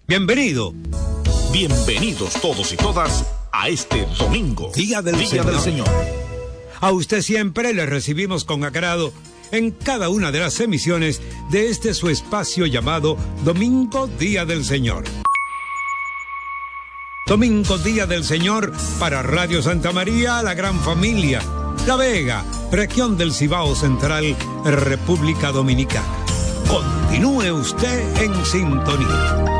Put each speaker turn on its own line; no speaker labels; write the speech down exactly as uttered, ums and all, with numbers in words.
Bienvenido.
Bienvenidos todos y todas a este domingo,
Día del,
Día
Señor.
del Señor.
A usted siempre le recibimos con agrado en cada una de las emisiones de este su espacio llamado Domingo Día del Señor. Domingo Día del Señor para Radio Santa María, la gran familia, La Vega, región del Cibao Central, República Dominicana. Continúe usted en sintonía.